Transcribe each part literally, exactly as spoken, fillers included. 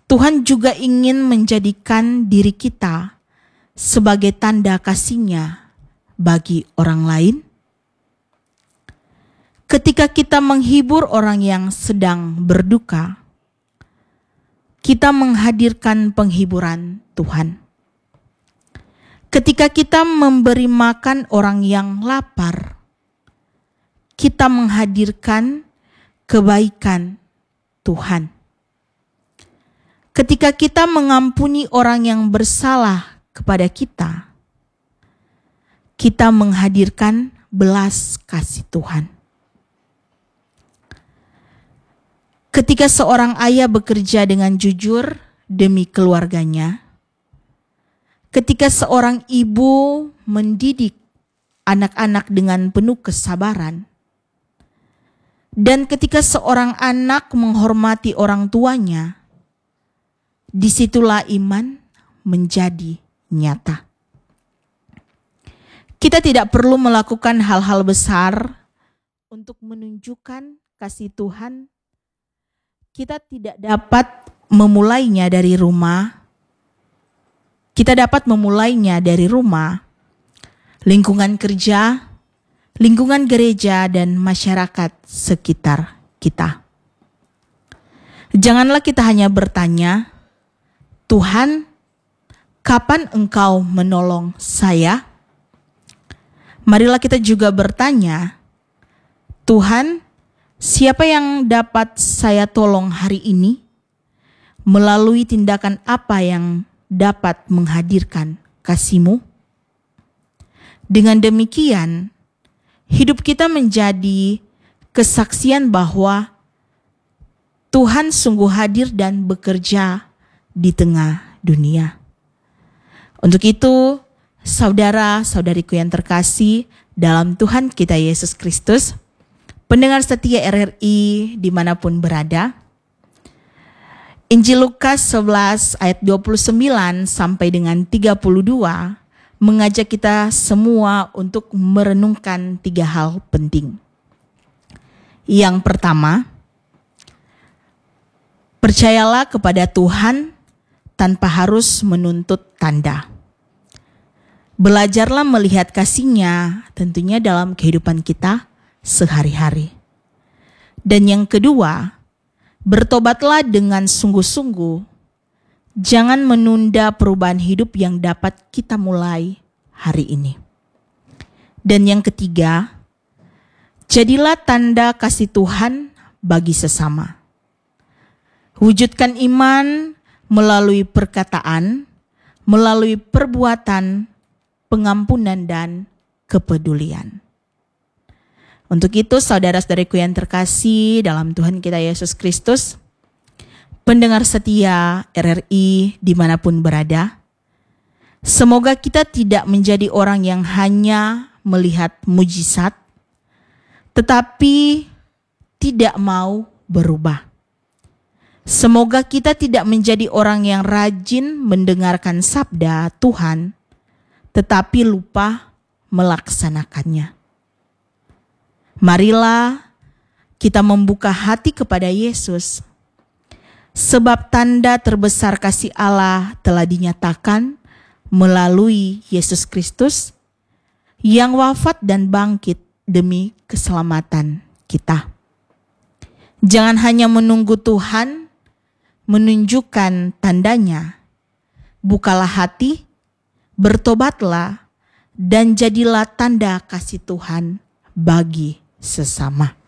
Tuhan juga ingin menjadikan diri kita sebagai tanda kasih-Nya bagi orang lain. Ketika kita menghibur orang yang sedang berduka, kita menghadirkan penghiburan Tuhan. Ketika kita memberi makan orang yang lapar, kita menghadirkan kebaikan Tuhan. Ketika kita mengampuni orang yang bersalah kepada kita, kita menghadirkan belas kasih Tuhan. Ketika seorang ayah bekerja dengan jujur demi keluarganya, ketika seorang ibu mendidik anak-anak dengan penuh kesabaran, dan ketika seorang anak menghormati orang tuanya, disitulah iman menjadi nyata. Kita tidak perlu melakukan hal-hal besar untuk menunjukkan kasih Tuhan. Kita tidak dapat memulainya dari rumah. Kita dapat memulainya dari rumah, lingkungan kerja, lingkungan gereja, dan masyarakat sekitar kita. Janganlah kita hanya bertanya, Tuhan, kapan Engkau menolong saya? Marilah kita juga bertanya, Tuhan, siapa yang dapat saya tolong hari ini? Melalui tindakan apa yang dapat menghadirkan kasih-Mu? Dengan demikian, hidup kita menjadi kesaksian bahwa Tuhan sungguh hadir dan bekerja di tengah dunia. Untuk itu, saudara-saudariku yang terkasih dalam Tuhan kita Yesus Kristus, pendengar setia R R I dimanapun berada, Injil Lukas sebelas ayat dua puluh sembilan sampai dengan tiga puluh dua mengajak kita semua untuk merenungkan tiga hal penting. Yang pertama, percayalah kepada Tuhan tanpa harus menuntut tanda. Belajarlah melihat kasih-Nya tentunya dalam kehidupan kita sehari-hari. Dan yang kedua, bertobatlah dengan sungguh-sungguh. Jangan menunda perubahan hidup yang dapat kita mulai hari ini. Dan yang ketiga, jadilah tanda kasih Tuhan bagi sesama. Wujudkan iman melalui perkataan, melalui perbuatan, pengampunan, dan kepedulian. Untuk itu, saudara-saudariku yang terkasih dalam Tuhan kita Yesus Kristus, pendengar setia R R I dimanapun berada, semoga kita tidak menjadi orang yang hanya melihat mujizat, tetapi tidak mau berubah. Semoga kita tidak menjadi orang yang rajin mendengarkan sabda Tuhan, tetapi lupa melaksanakannya. Marilah kita membuka hati kepada Yesus, sebab tanda terbesar kasih Allah telah dinyatakan melalui Yesus Kristus yang wafat dan bangkit demi keselamatan kita. Jangan hanya menunggu Tuhan menunjukkan tandanya, bukalah hati, bertobatlah, dan jadilah tanda kasih Tuhan bagi sesama.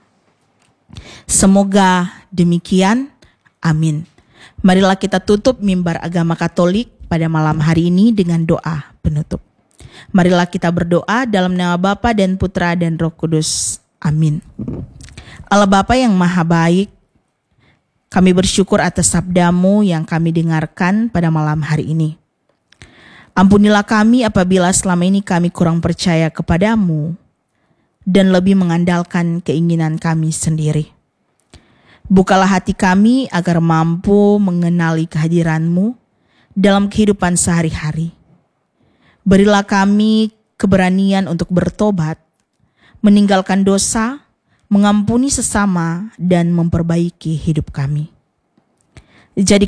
Semoga demikian. Amin. Marilah kita tutup mimbar agama Katolik pada malam hari ini dengan doa penutup. Marilah kita berdoa dalam nama Bapa dan Putra dan Roh Kudus. Amin. Allah Bapa yang Maha Baik, kami bersyukur atas sabda-Mu yang kami dengarkan pada malam hari ini. Ampunilah kami apabila selama ini kami kurang percaya kepada-Mu dan lebih mengandalkan keinginan kami sendiri. Bukalah hati kami agar mampu mengenali kehadiran-Mu dalam kehidupan sehari-hari. Berilah kami keberanian untuk bertobat, meninggalkan dosa, mengampuni sesama, dan memperbaiki hidup kami. Jadi